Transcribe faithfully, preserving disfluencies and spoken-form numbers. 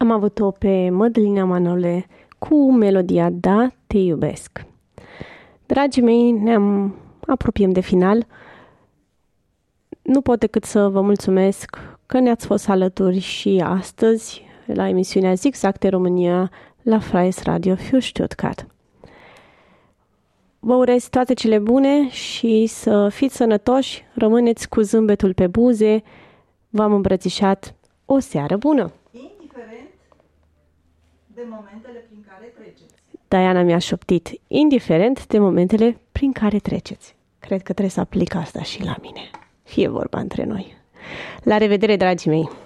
Am avut-o pe Mădălina Manole cu melodia Da, te iubesc. Dragii mei, ne apropiem de final. Nu pot decât să vă mulțumesc că ne-ați fost alături și astăzi la emisiunea Zigzag România la Freies Radio für Stuttgart. Vă urez toate cele bune și să fiți sănătoși, rămâneți cu zâmbetul pe buze. V-am îmbrățișat. O seară bună! Indiferent de momentele prin care treceți. Diana mi-a șoptit, indiferent de momentele prin care treceți. Cred că trebuie să aplic asta și la mine. Fie vorba între noi. La revedere, dragii mei!